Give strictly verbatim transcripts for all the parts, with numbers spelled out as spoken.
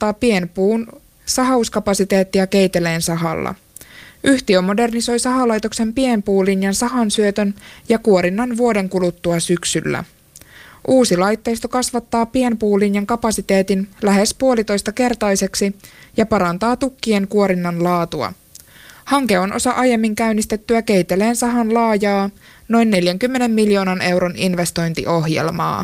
kasvattaa pienpuun sahauskapasiteettia Keiteleen sahalla. Yhtiö modernisoi sahalaitoksen pienpuulinjan sahan syötön ja kuorinnan vuoden kuluttua syksyllä. Uusi laitteisto kasvattaa pienpuulinjan kapasiteetin lähes puolitoista kertaiseksi ja parantaa tukkien kuorinnan laatua. Hanke on osa aiemmin käynnistettyä Keiteleen sahan laajaa, noin neljänkymmenen miljoonan euron investointiohjelmaa.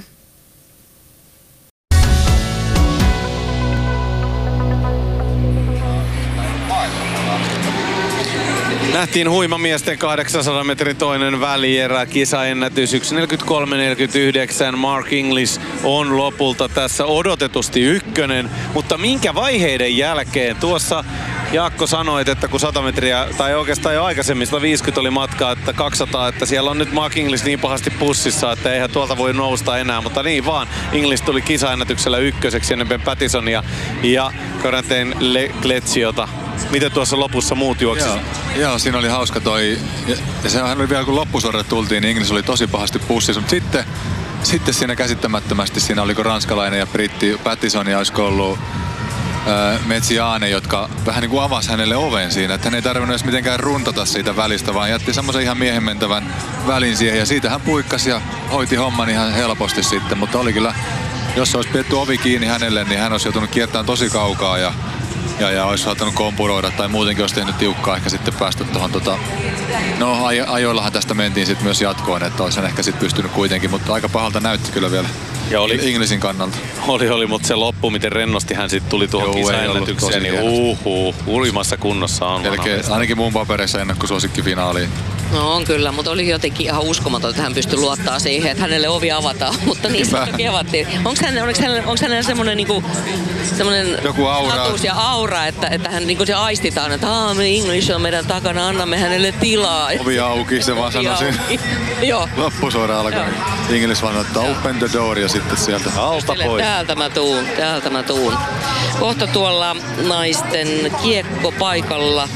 Nähtiin huimamiesten kahdeksansadan metrin toinen välierä, kisaennätys yksi neljäkymmentäkolme neljäkymmentäyhdeksän. Mark English on lopulta tässä odotetusti ykkönen, mutta minkä vaiheiden jälkeen? Tuossa Jaakko sanoit, että kun sata metriä, tai oikeastaan jo aikaisemmin sata viisikymmentä oli matkaa, että kaksisataa, että siellä on nyt Mark English niin pahasti pussissa, että eihän tuolta voi nousta enää, mutta niin vaan. English tuli kisaennätyksellä ykköseksi ennen Ben Pattisonia ja Corentin Leclerciota. Miten tuossa lopussa muut juoksivat? Joo, joo, siinä oli hauska toi. Ja, ja sehän oli vielä kun loppusuoralle tultiin, niin English oli tosi pahasti pussissa. Mutta sitten, sitten siinä käsittämättömästi siinä oliko ranskalainen ja britti Pattison ja olisiko ollut äh, Metsiaane, jotka vähän niin kuin avasi hänelle oven siinä. Että hän ei tarvinnut edes mitenkään runtata siitä välistä, vaan jätti semmoisen ihan miehenmentävän välin siihen. Ja siitä hän puikkasi ja hoiti homman ihan helposti sitten. Mutta oli kyllä, jos olisi pidetty ovi kiinni hänelle, niin hän olisi joutunut kiertämään tosi kaukaa. Ja Ja, ja olisi saattanut kompuroida tai muutenkin olisi tehnyt tiukkaa ehkä sitten päästä tuohon tota... No aj- ajoillahan tästä mentiin sitten myös jatkoon, että olisi ehkä sitten pystynyt kuitenkin, mutta aika pahalta näytti kyllä vielä ja oli, Englishin kannalta. Oli, oli, mutta se loppu, miten rennosti hän sitten tuli tuohon kisaennätykseen, niin uhuhu, urimassa kunnossa on. Elkein, ainakin mun papereissa ennakkosuosikki finaaliin. No on kyllä, mutta oli jotenkin ihan uskomaton, että hän pystyi luottaa siihen, että hänelle ovi avataan, mutta niissä toki avattiin. Onko hänellä, onko hänellä, onko hänellä semmoinen niinku, semmoinen joku aura status ja aura, että, että hän niinku se aistitaan, että haa, me English on meidän takana, annamme hänelle tilaa. Ovi auki, se vaan sanoi siinä. Joo. Loppusuora alkoi. English vaan ottaa open the door ja sitten sieltä alta pois. Täältä mä tuun, täältä mä tuun. Kohta tuolla naisten kiekkopaikalla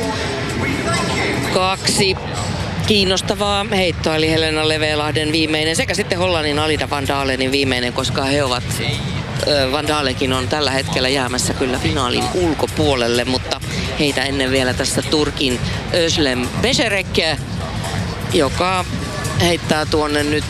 kaksi kiinnostavaa heittoa, eli Helena Levelahden viimeinen sekä sitten Hollannin Alida Van Dalenin viimeinen, koska he ovat, Van Dalenkin on tällä hetkellä jäämässä kyllä finaalin ulkopuolelle, mutta heitä ennen vielä tässä Turkin Özlem Beserek, joka heittää tuonne nyt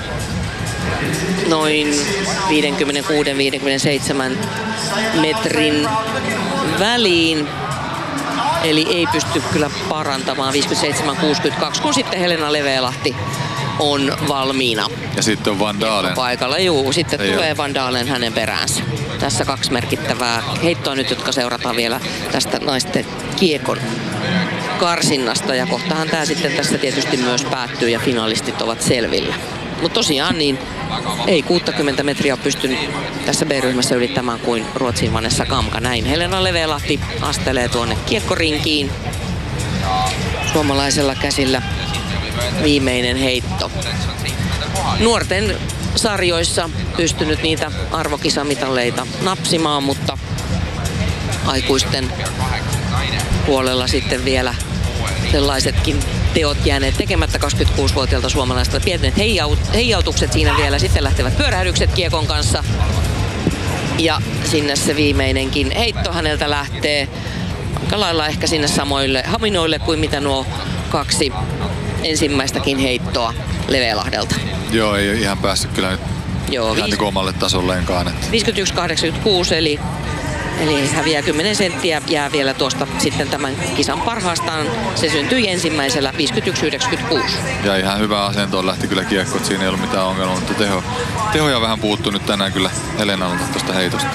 noin viisikymmentäkuusi viisikymmentäseitsemän metrin väliin. Eli ei pysty kyllä parantamaan viisikymmentäseitsemän kuusikymmentäkaksi, kun sitten Helena Levelahti on valmiina. Ja sitten on Van Dalen. Paikalla, juu. Sitten ei tulee ole. Van Dalen hänen peräänsä. Tässä kaksi merkittävää heittoa nyt, jotka seurataan vielä tästä naisten kiekon karsinnasta. Ja kohtahan tämä sitten tässä tietysti myös päättyy ja finalistit ovat selvillä. Mutta tosiaan niin ei kuusikymmentä metriä ole pystynyt tässä B-ryhmässä ylittämään kuin Ruotsin Vanessa Kamka. Näin Helena Levelahti astelee tuonne kiekkorinkiin. Suomalaisella käsillä viimeinen heitto. Nuorten sarjoissa pystynyt niitä arvokisamitalleita napsimaan, mutta aikuisten puolella sitten vielä sellaisetkin teot jääneet tekemättä kaksikymmentäkuusivuotiaalta suomalaista. Pienet heijautukset siinä vielä, sitten lähtevät pyörähdykset kiekon kanssa. Ja sinne se viimeinenkin heitto häneltä lähtee aika lailla ehkä sinne samoille haminoille kuin mitä nuo kaksi ensimmäistäkin heittoa Levelahdelta. Joo, ei ihan päässyt kyllä nyt Joo, ihan niin omalle tasolleenkaan. Että. viisikymmentäyksi kahdeksankymmentäkuusi eli Eli häviää kymmenen senttiä, jää vielä tuosta sitten tämän kisan parhaastaan. Se syntyi ensimmäisellä viisikymmentäyksi yhdeksänkymmentäkuusi. Ja ihan hyvä asentoon lähti kyllä kiekko, että siinä ei ollut mitään ongelmaa, mutta teho, tehoja vähän puuttuu nyt tänään kyllä Helenalta tuosta heitosta.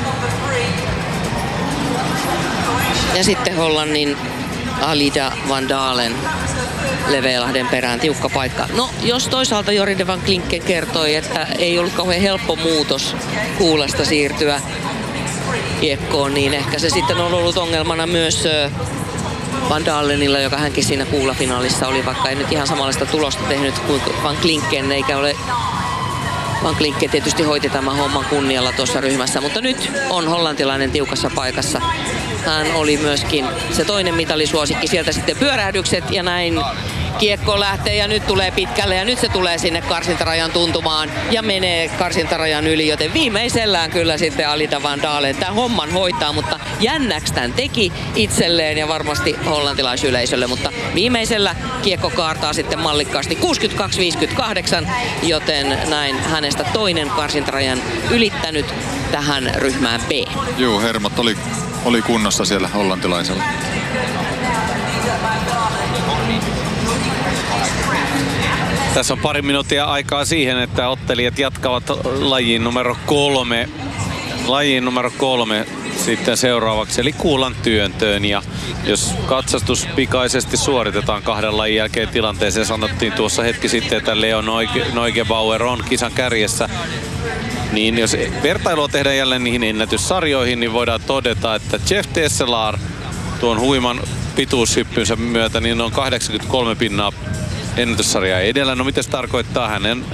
Ja sitten Hollannin Alida Van Dalen Levelahden perään tiukka paikka. No, jos toisaalta Joride van Klinken kertoi, että ei ollut kauhean helppo muutos kuulasta siirtyä kiekkoon, niin ehkä se sitten on ollut ongelmana myös Van Dalenilla, joka hänkin siinä kuulafinaalissa oli, vaikka ei nyt ihan samanlaista tulosta tehnyt kuin Van Klinken, eikä ole Van Klinken tietysti hoiti tämän homman kunnialla tuossa ryhmässä, mutta nyt on hollantilainen tiukassa paikassa. Hän oli myöskin se toinen mitalisuosikki, sieltä sitten pyörähdykset ja näin kiekko lähtee ja nyt tulee pitkälle ja nyt se tulee sinne karsintarajan tuntumaan ja menee karsintarajan yli, joten viimeisellään kyllä sitten Alida Van Dalen tämän homman hoitaa, mutta jännäksi tämän teki itselleen ja varmasti hollantilaisyleisölle, mutta viimeisellä kiekko kaartaa sitten mallikkaasti kuusikymmentäkaksi viisikymmentäkahdeksan, joten näin hänestä toinen karsintarajan ylittänyt tähän ryhmään B. Juu, hermot oli, oli kunnossa siellä hollantilaisella. Tässä on pari minuuttia aikaa siihen, että ottelijat jatkavat lajiin numero kolme. Lajiin numero kolme sitten seuraavaksi, eli kuulan työntöön. Ja jos katsastus pikaisesti suoritetaan kahden lajin jälkeen tilanteeseen, sanottiin tuossa hetki sitten, että Leo Neugebauer on kisan kärjessä. Niin jos vertailua tehdään jälleen niihin ennätyssarjoihin, niin voidaan todeta, että Jeff Tesselar tuon huiman pituushyppynsä myötä niin on kahdeksankymmentäkolme pinnaa ennätyssarjaa edellä. No mitä se tarkoittaa? Hänen,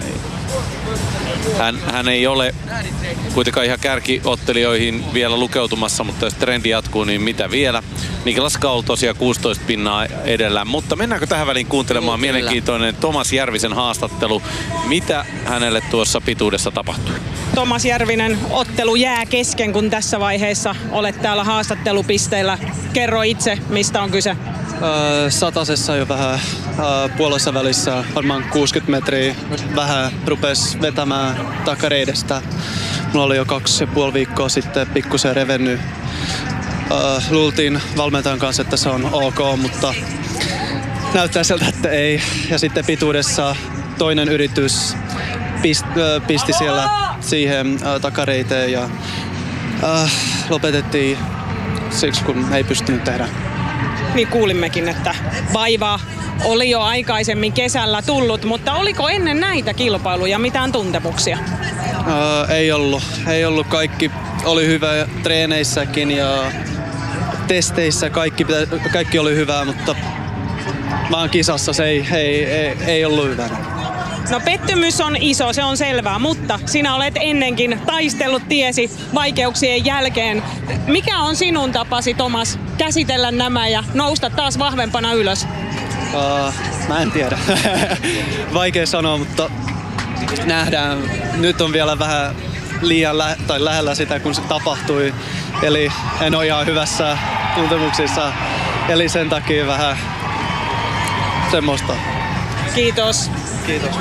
hän, hän ei ole kuitenkaan ihan kärkiottelijoihin vielä lukeutumassa, mutta jos trendi jatkuu, niin mitä vielä? Niklas Kaul tosiaan kuusitoista pinnaa edellä. Mutta mennäänkö tähän väliin kuuntelemaan Kyllä. mielenkiintoinen Tomas Järvisen haastattelu. Mitä hänelle tuossa pituudessa tapahtui? Tomas Järvinen, ottelu jää kesken, kun tässä vaiheessa olet täällä haastattelupisteellä. Kerro itse, mistä on kyse. Öö, satasessa jo vähän öö, puolessa välissä, varmaan kuusikymmentä metriä, vähän rupes vetämään takareidestä. Mulla oli jo kaksi ja puoli viikkoa sitten pikkusen revennyt. Öö, luultiin valmentajan kanssa, että se on ok, mutta näyttää siltä, että ei. Ja sitten pituudessa toinen yritys pist, öö, pisti siellä siihen öö, takareiteen ja öö, lopetettiin siksi, kun ei pystynyt tehdä. Niin kuulimmekin, että vaivaa oli jo aikaisemmin kesällä tullut, mutta oliko ennen näitä kilpailuja mitään tuntemuksia? Öö, ei ollut. Ei ollut. Kaikki oli hyvä treeneissäkin ja testeissä. Kaikki, kaikki oli hyvää, mutta vaan kisassa se ei, ei, ei, ei ollut hyvä. No pettymys on iso, se on selvää, mutta sinä olet ennenkin taistellut tiesi vaikeuksien jälkeen. Mikä on sinun tapasi, Tomas, käsitellä nämä ja nousta taas vahvempana ylös? Uh, mä en tiedä. Vaikea sanoa, mutta nähdään. Nyt on vielä vähän liian lä- tai lähellä sitä, kun se tapahtui. Eli en ole ihan hyvässä tuntemuksissa. Eli sen takia vähän semmoista. Kiitos. Kiitos.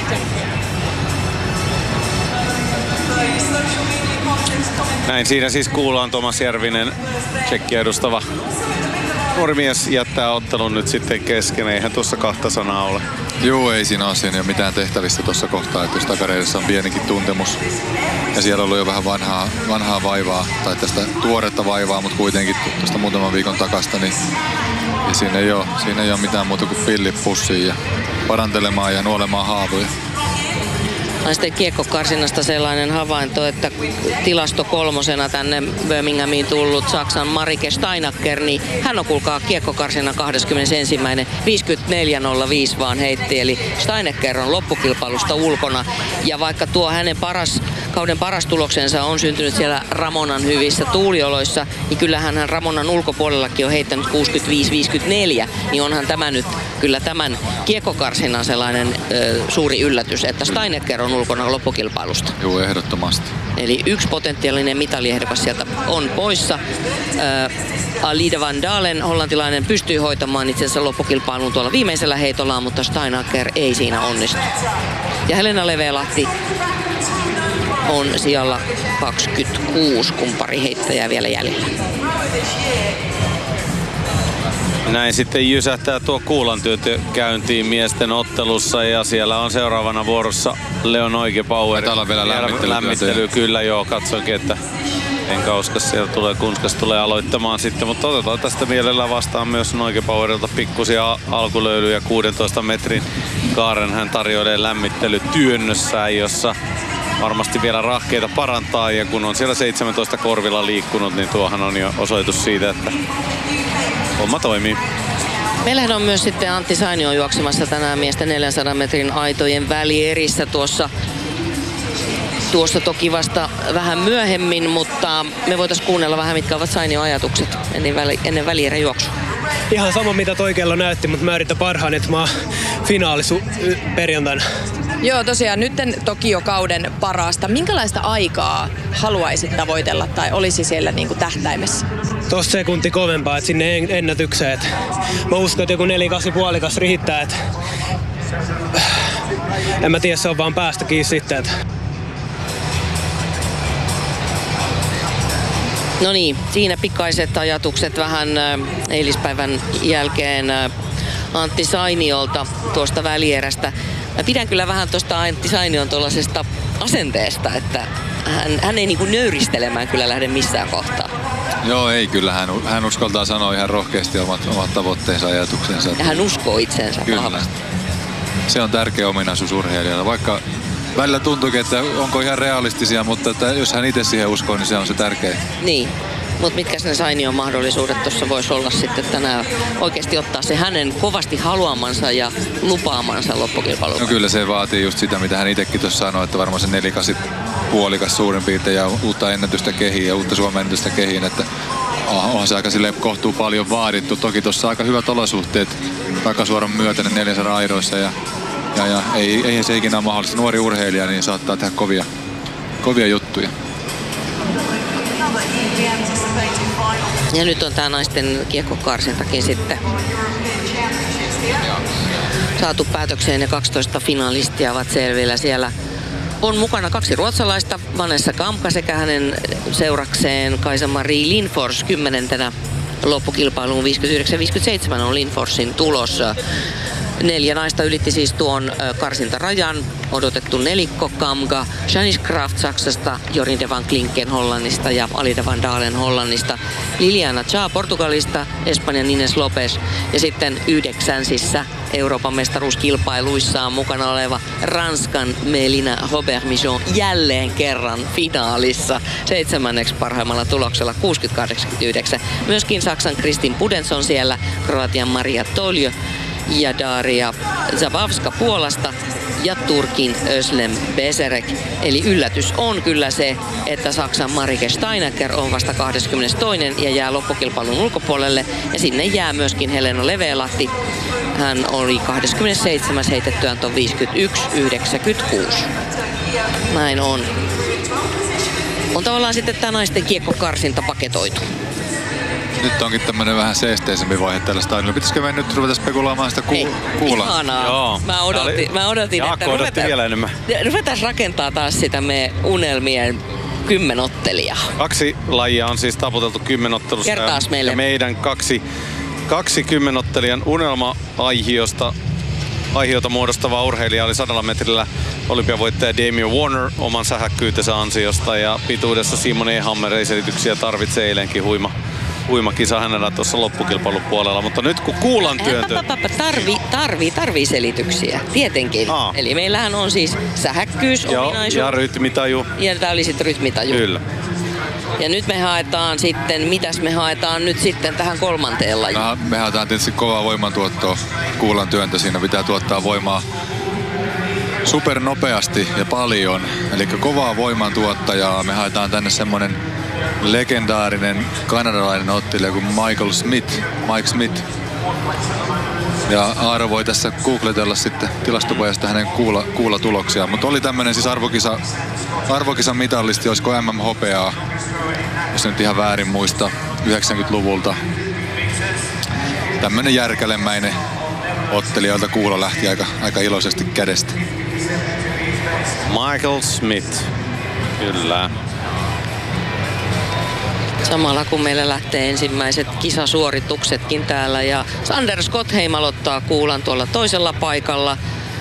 Näin siinä siis kuullaan Tomas Järvinen, Tšekkiä edustava nuorimies jättää ottelun nyt sitten kesken. Eihän tuossa kahta sanaa ole. Joo, ei siinä ole siinä mitään tehtävissä tuossa kohtaa, että jos takareidessä on pienikin tuntemus ja siellä on ollut jo vähän vanhaa, vanhaa vaivaa tai tästä tuoretta vaivaa, mutta kuitenkin tuosta muutaman viikon takasta, niin ja siinä, ei ole, siinä ei ole mitään muuta kuin pillit pussiin ja parantelemaan ja nuolemaan haavoja. Naisten kiekkokarsinnasta sellainen havainto, että tilasto kolmosena tänne Birminghamiin tullut Saksan Marike Steinacker, niin hän on kuulkaa kiekkokarsinnan kahdeskymmenesensimmäinen viisikymmentäneljä nolla viisi vaan heitti, eli Steinacker on loppukilpailusta ulkona. Ja vaikka tuo hänen paras, kauden paras tuloksensa on syntynyt siellä Ramonan hyvissä tuulioloissa, niin kyllähän hän Ramonan ulkopuolellakin on heittänyt kuusikymmentäviisi viisikymmentäneljä, niin onhan tämä nyt kyllä tämän kiekkokarsinnan sellainen ö, suuri yllätys, että Steinacker on ulkona loppukilpailusta. Joo, ehdottomasti. Eli yksi potentiaalinen mitaliehdokas sieltä on poissa. Ää, Alida Van Dalen, hollantilainen, pystyy hoitamaan itse asiassa loppukilpailun tuolla viimeisellä heitollaan, mutta Steinacker ei siinä onnistu. Ja Helena Levelahti on sijalla kaksikymmentäkuusi, kun pari heittäjää vielä jäljellä. Näin sitten jysähtää tuo kuulantyötö käyntiin miesten ottelussa ja siellä on seuraavana vuorossa Leo Neugebauer. Täällä on vielä lämmittely. Lämmittely kyllä joo, katsoinkin, että enkä usko sieltä tulee, Kunskas tulee aloittamaan sitten, mutta otetaan tästä mielellä vastaan myös Neugebauerilta pikkusia alkulöylyjä kuudentoista metrin kaaren hän tarjoilee lämmittelytyönnössään, jossa varmasti vielä rahkeita parantaa ja kun on siellä seitsemäntoista korvilla liikkunut, niin tuohan on jo osoitus siitä, että homma toimii. Meillähän on myös sitten Antti Sainio juoksemassa tänään miesten neljänsadan metrin aitojen välierissä tuossa, tuossa toki vasta vähän myöhemmin, mutta me voitaisiin kuunnella vähän mitkä ovat Sainion ajatukset ennen, väli, ennen välierän juoksua. ihan sama mitä toi kello näytti, mutta mä yritän parhaan, että mä oon finaalisu perjantaina. Joo, tosiaan nyt Tokio-kauden parasta. Minkälaista aikaa haluaisit tavoitella tai olisi siellä niin kuin tähtäimessä? Tosta sekunti kovempaa, että sinne ennätykseen. Et mä uskon, että joku neljä kahdeksan puolikas riittää. Et en mä tiedä, se on vaan päästä kiinni sitten. Et. No niin, siinä pikaiset ajatukset vähän äh, eilispäivän jälkeen äh, Antti Sainiolta tuosta välierästä. Mä pidän kyllä vähän tuosta Antti Sainion tuollaisesta asenteesta, että hän, hän ei niinku nöyristelemään kyllä lähde missään kohtaa. Joo, ei kyllä. Hän, hän uskaltaa sanoa ihan rohkeasti omat, omat tavoitteensa ja ajatuksensa. Ja hän uskoo itseensä kyllä. vahvasti. Se on tärkeä ominaisuus urheilijalla. Vaikka välillä tuntuukin, että onko ihan realistisia, mutta että jos hän itse siihen uskoo, niin se on se tärkeä. Niin. Mutta mitkä ne Sainion mahdollisuudet tuossa voisi olla sitten tänään oikeasti ottaa se hänen kovasti haluamansa ja lupaamansa loppukilpailuun? No kyllä se vaatii just sitä, mitä hän itsekin tuossa sanoi, että varmaan se nelikasi puolikas suurin piirtein ja uutta ennätystä kehiin ja uutta Suomen ennätystä kehiin, että onhan se aika silleen kohtuu paljon vaadittu. Toki tuossa aika hyvät olosuhteet takasuoran myötä ne neljäsadan airoissa ja, ja, ja ei, ei se ikinä ole mahdollista. Nuori urheilija niin saattaa tehdä kovia, kovia juttuja. Ja nyt on tää naisten kiekkokarsintakin sitten saatu päätökseen ja kaksitoista finalistia ovat selvillä. Siellä on mukana kaksi ruotsalaista, Vanessa Kamka sekä hänen seurakseen Kaisa-Marie Lindfors kymmenentenä loppukilpailuun. Viisikymmentäyhdeksän viisikymmentäseitsemän on Lindforsin tulos. Neljä naista ylitti siis tuon karsintarajan. Odotettu nelikko Kamga, Janice Kraft Saksasta, Jorinde van Klinken Hollannista ja Alida van Dalen Hollannista. Liliana Cha Portugalista, Espanjan Ines Lopez ja sitten yhdeksänsissä Euroopan mestaruuskilpailuissaan mukana oleva Ranskan Melina Robert-Michon jälleen kerran finaalissa seitsemänneksi parhaimmalla tuloksella kuusikymmentä kahdeksankymmentäyhdeksän. Myöskin Saksan Kristin Pudenson siellä, Kroatian Maria Toljo ja Daria Zabavska Puolasta ja Turkin Özlem Beserek. Eli yllätys on kyllä se, että Saksan Marike Steinacker on vasta kahdeskymmenestoinen ja jää loppukilpailun ulkopuolelle. Ja sinne jää myöskin Helena Levelahti. Hän oli kahdeskymmenesseitsemäs heitettyään tuon viisikymmentäyksi yhdeksänkymmentäkuusi. Näin on. On tavallaan sitten tämä naisten kiekkokarsinta paketoitu. Nyt onkin tämmönen vähän seesteisempi vaihe tällä stadionilla. Pitäisikö me nyt ruveta spekuloimaan sitä ku- kuulla? Ihanaa. Joo. Mä odotin, mä odotin Jaakko että odotti vielä enemmän. Ruvetaan rakentaa taas sitä me unelmien kymmenottelijaa. Kaksi lajia on siis taputeltu kymmenottelussa. Kertaas ja, meille. ja meidän kaksi, kaksi kymmenottelijan unelma-aihiosta aihiota muodostava urheilija oli sadalla metrillä olympiavoittaja Damien Warner oman sähäkkyytensä ansiosta ja pituudessa Simon Ehammer ei selityksiä tarvitsee eilenkin huima. Uimakisa hänellä tuossa loppukilpailupuolella, mutta nyt kun kuulan työntö... Tarvii, tarvii, tarvii selityksiä, tietenkin. Aa. Eli meillähän on siis sähäkkyys, ominaisuus. Ja rytmitaju. Ja tää oli sitten rytmitaju. Kyllä. Ja nyt me haetaan sitten, mitäs me haetaan nyt sitten tähän kolmanteen lajiin? No, me haetaan tietysti kovaa voimantuottoa, kuulan työntö. Siinä pitää tuottaa voimaa supernopeasti ja paljon. Eli kovaa voimantuottajaa. Me haetaan tänne semmonen legendaarinen kanadalainen ottelija kuin Michael Smith, Mike Smith. Ja Aaro voi tässä googletella sitten tilastopojasta hänen kuula, kuulatuloksia. Mutta oli tämmönen siis arvokisa, arvokisan mitallisti, olisiko M M-hopeaa, jos nyt ihan väärin muista, yhdeksänkymmentäluvulta. Tämmönen järkälemäinen ottelija, jolta kuula lähti aika, aika iloisesti kädestä. Michael Smith, kyllä. Samalla kun meillä lähtee ensimmäiset kisasuorituksetkin täällä ja Sander Skottheim aloittaa kuulan tuolla toisella paikalla.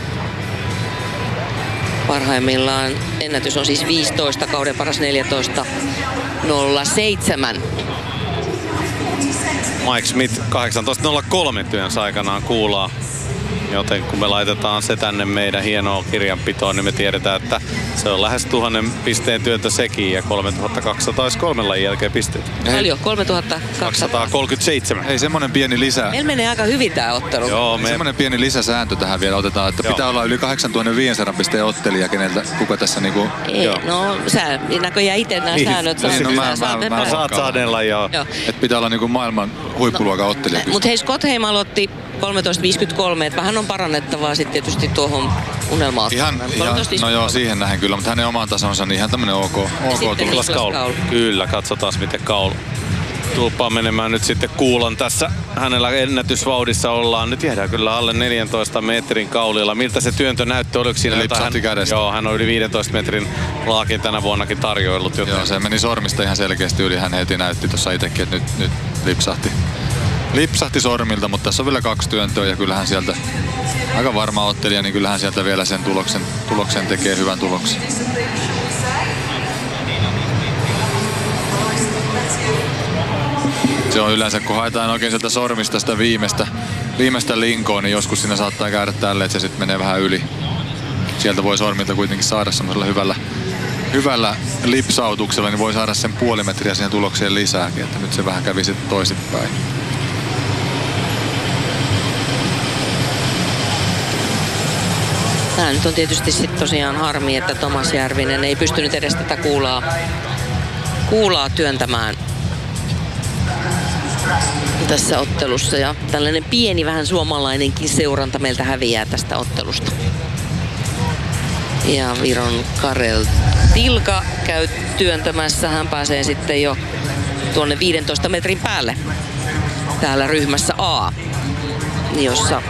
Parhaimmillaan ennätys on siis viisitoista, kauden paras neljätoista nolla seitsemän. Mike Smith kahdeksantoista nolla kolme työnsä aikanaan kuulaa Joten kun me laitetaan se tänne meidän hienoa kirjanpitoon, niin me tiedetään, että se on lähes tuhannen pisteen työntö sekin ja kolmetuhattakaksisataa olisi kolmen lajin jälkeen pisteet. Paljon, kolmetuhattakaksisataa. kaksisataakolmekymmentäseitsemän. Hei, semmonen pieni lisä. Meillä menee aika hyvin tää ottelu. Joo, me... Semmonen pieni lisäsääntö tähän vielä otetaan, että Joo. pitää olla yli kahdeksantuhattaviisisataa pisteen ottelija, keneltä kuka tässä niinku... Ei, Joo. no sä näköjään itse nämä Niin, säännöt. niin, no, mä- sä saat mä- ne mä- päästä. Saat saadella, joo. Joo. Että pitää olla niinku maailman huippuluokan ottelija. Mutta hei, Scottheim aloitti kolmetoista viisikymmentäkolme, että vähän on parannettavaa sitten tietysti tuohon unelmaan. Ihan, ihan, no joo, siihen nähen kyllä, mutta hänen oman tasonsa, niin ihan tämmönen ok, ok sitten tulos. Niklas Kaul. Kaul. Kyllä, katsotaan miten Kaul tuuppaa menemään nyt sitten Kuulan tässä. Hänellä ennätysvauhdissa ollaan. Nyt jäädään kyllä alle neljäntoista metrin Kaulilla. Miltä se työntö näytti? Oliko siinä Lipsahti jotain? kädestä. Joo, hän on yli viidentoista metrin laakin tänä vuonnakin tarjoillut. Joten... Joo, se meni sormista ihan selkeästi yli. Hän heti näytti tuossa itsekin, että nyt, nyt lipsahti. Lipsahti sormilta, mutta tässä on vielä kaksi työntöä ja kyllähän sieltä aika varma ottelija, niin kyllähän sieltä vielä sen tuloksen, tuloksen tekee hyvän tuloksen. Se on yleensä, kun haetaan oikein sieltä sormista sitä viimeistä, viimeistä linkoa, niin joskus siinä saattaa käydä tälleen, että se sitten menee vähän yli. Sieltä voi sormilta kuitenkin saada semmoisella hyvällä, hyvällä lipsautuksella, niin voi saada sen puoli metriä siihen tulokseen lisääkin, että nyt se vähän kävi sitten toisinpäin. Tämä nyt on tietysti sit tosiaan harmi, että Tomas Järvinen ei pystynyt edes tätä kuulaa, kuulaa työntämään tässä ottelussa. Ja tällainen pieni vähän suomalainenkin seuranta meiltä häviää tästä ottelusta. Ja Viron Karel Tilka käy työntämässä. Hän pääsee sitten jo tuonne viidentoista metrin päälle täällä ryhmässä A, jossa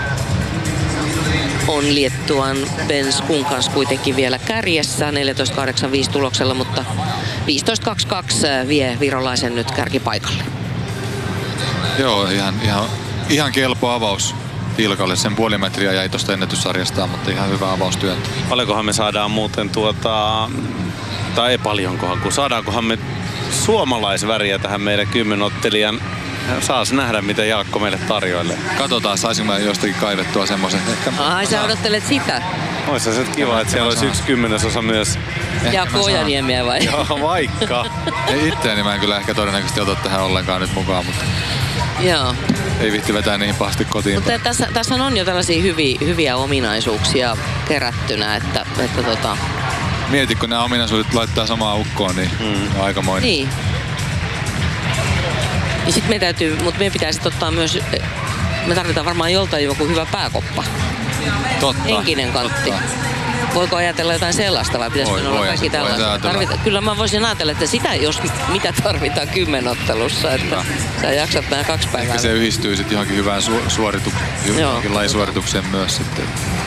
on Liettuan Ben Skunkans kuitenkin vielä kärjessä neljätoista kahdeksankymmentäviisi tuloksella, mutta viisitoista kaksikymmentäkaksi vie virolaisen nyt kärkipaikalle. Joo, ihan, ihan, ihan kelpo avaus Tilkalle. Sen puoli metriä jäi tuosta ennätyssarjastaan, mutta ihan hyvä avaustyöntö. Paljonkohan me saadaan muuten tuota, tai ei paljonkohan, kun saadaankohan me suomalaisväriä tähän meidän kymmenottelijan. Saas nähdä, mitä Jaakko meille tarjoilee. Katsotaan, saisinko mä jostakin kaivettua semmoisen. Ai, sä odottelet sitä? Oissa se kiva, että siellä olisi yksi kymmenesosa myös. Jaakko Ojaniemiä vai? Joo, vaikka. Ei itseäni mä en kyllä ehkä todennäköisesti ota tähän ollenkaan nyt mukaan, mutta Joo. ei viitti vetää niin pahasti kotiin. Mutta tässä, tässä on jo tällaisia hyviä, hyviä ominaisuuksia kerättynä, että, että tota... Mieti, kun nämä ominaisuudet laittaa samaa ukkoon, niin mm. aikamoinen. Niin. Ja sit me täytyy, mutta meidän pitäisi ottaa myös, me tarvitaan varmaan joltain joku hyvä pääkoppa. Totta. Henkinen kantti. Totta. Voiko ajatella jotain sellaista vai pitäisikö Voi, olla voi, kaikki voi tällaista? Tarvita, kyllä mä voisin ajatella, että sitä jos mitä tarvitaan kymmenottelussa, että no. Sä jaksat nämä kaksi päivää. Ehkä se yhdistyy sitten johonkin hyvään su- suoritukseen, johonkin lajisuoritukseen myös sitten.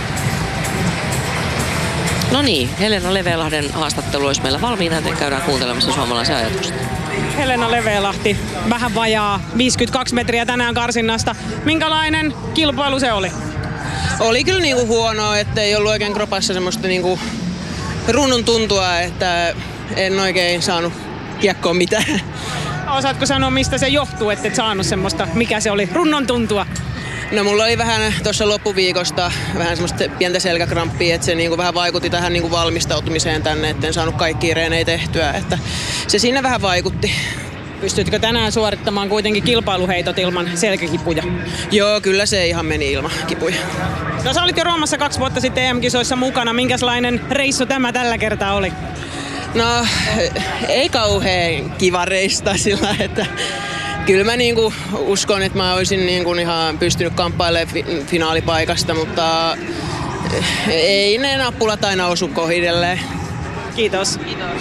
No niin, Helena Levelahden haastattelu olisi meillä valmiina, joten käydään kuuntelemassa suomalaisia ajatuksia. Helena Levelahti, vähän vajaa viisikymmentäkaksi metriä tänään karsinnasta. Minkälainen kilpailu se oli? Oli kyllä niinku huonoa, että ei ollut oikein kropassa semmoista niinku runnun tuntua, että en oikein saanut kiekkoa mitään. Osaatko sanoa, mistä se johtuu, että et saanut semmoista, mikä se oli, runnon tuntua? No mulla oli vähän tuossa loppuviikosta vähän semmoista pientä selkäkramppia, että se niinku vähän vaikutti tähän niinku valmistautumiseen tänne, etten saanut kaikkia reenejä tehtyä, että se siinä vähän vaikutti. Pystytkö tänään suorittamaan kuitenkin kilpailuheitot ilman selkäkipuja? Joo, kyllä se ihan meni ilman kipuja. No sä olit jo Roomassa kaksi vuotta sitten E M-kisoissa mukana. Minkälainen reissu tämä tällä kertaa oli? No, ei kauhean kiva reista sillä, että kyllä mä niinku uskon, että mä olisin niinku ihan pystynyt kamppailemaan fi- finaalipaikasta, mutta ei ne nappulat aina osu kohdelleen. Kiitos. Kiitos.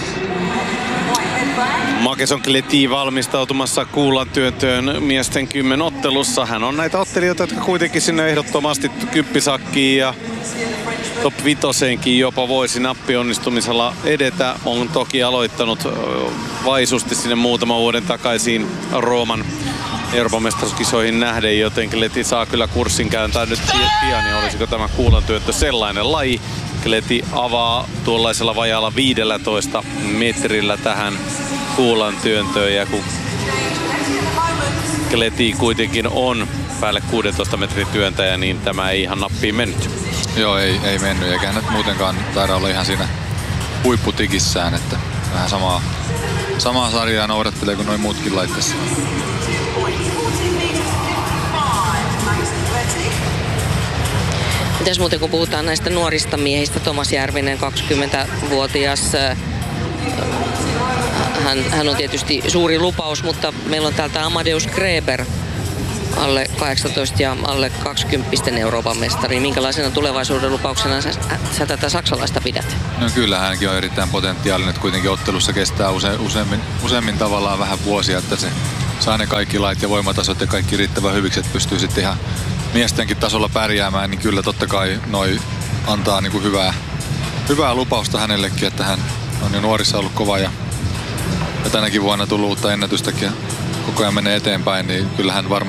Makeson Kleti valmistautumassa Kuulan työntöön miesten kymmenottelussa. Hän on näitä ottelijoita, jotka kuitenkin sinne ehdottomasti kyppisakkiin ja top vitoseenkin jopa voisi nappionnistumisella edetä. On toki aloittanut vaisusti sinne muutaman vuoden takaisin Rooman Euroopan mestaruuskisoihin nähden, joten Kleti saa kyllä kurssin kääntää nyt pian. Ja olisiko tämä Kuulan työntö sellainen laji? Kleti avaa tuollaisella vajaalla viidellätoista metrillä tähän Kuulan työntöön, ja kun Kleti kuitenkin on päälle kuusitoista metrin työntäjä, niin tämä ei ihan nappiin mennyt. Joo, ei, ei mennyt, eikä hän nyt muutenkaan taida olla ihan siinä huipputikissään, että vähän samaa, samaa sarjaa noudattelee kuin noin muutkin laitteessa. Mitäs muuten, kun puhutaan näistä nuorista miehistä, Tomas Järvinen, kaksikymmentävuotias, hän, hän on tietysti suuri lupaus, mutta meillä on täältä Amadeus Greber, alle kahdeksantoista ja alle kaksikymmentä Euroopan mestari. Minkälaisena tulevaisuuden lupauksena sä, sä tätä saksalaista pidät? No kyllä hänkin on erittäin potentiaalinen, että kuitenkin ottelussa kestää use, useammin, useammin tavallaan vähän vuosia, että se saa ne kaikki lait ja voimatasot ja kaikki riittävän hyviksi, että pystyy sitten ihan miestenkin tasolla pärjäämään, niin kyllä totta kai noi antaa niin kuin hyvää, hyvää lupausta hänellekin, että hän on jo nuorissa ollut kova ja, ja tänäkin vuonna tullut uutta ennätystäkin ja koko ajan menee eteenpäin, niin kyllähän varmasti